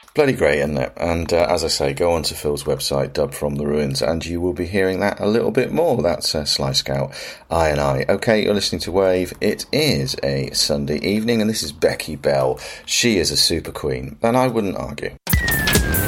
Bloody great, isn't it? And as I say, go onto Phil's website, Dub from the Ruins, and you will be hearing that a little bit more. That's Sly Scout, I. Okay, you're listening to Wave. It is a Sunday evening, and this is Becky Bell. She is a super queen, and I wouldn't argue.